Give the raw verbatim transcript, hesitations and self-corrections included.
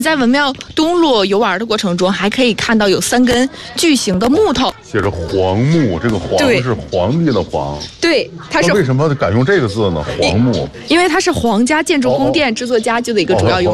在文庙东路游玩的过程中，还可以看到有三根巨型的木头， 写着黄木，这个黄是皇帝的皇。 对，它是为什么敢用这个字呢？黄木， 因为它是皇家建筑宫殿制作家具的一个主要用。